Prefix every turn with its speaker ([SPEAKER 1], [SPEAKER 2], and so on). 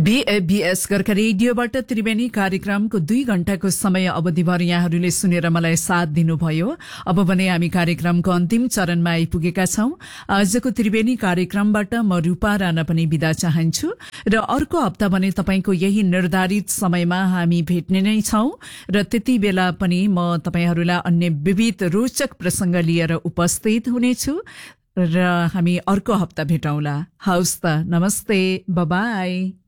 [SPEAKER 1] बीएबीएस गोर्खा रेडियोबाट त्रिवेणी कार्यक्रमको 2 घण्टाको समय अवधिभर यहाँहरूले सुनेर मलाई साथ दिनुभयो। अब भने हामी कार्यक्रमको अन्तिम चरणमा आइपुगेका छौं। आजको त्रिवेणी कार्यक्रमबाट म रूपा राणा पनि बिदा चाहन्छु र अर्को हप्ता भने तपाईको यही निर्धारित समयमा हामी भेट्ने नै छौं र त्यति बेला पनि म तपाईहरूलाई अन्य विविध रोचक प्रसंग लिएर उपस्थित हुनेछु र हामी अर्को हप्ता भेटौँला। हवस् त, नमस्ते, बाय बाय।